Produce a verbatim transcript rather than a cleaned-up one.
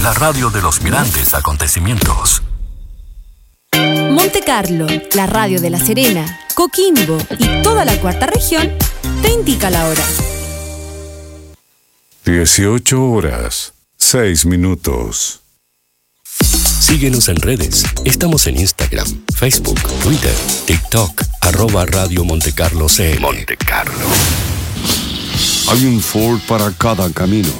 la radio de los grandes acontecimientos. Monte Carlo, la radio de La Serena, Coquimbo y toda la cuarta región, te indica la hora. dieciocho horas, seis minutos. Síguenos en redes. Estamos en Instagram, Facebook, Twitter, TikTok, arroba Radio Monte Carlo C M. Monte Carlo. Hay un Ford para cada camino.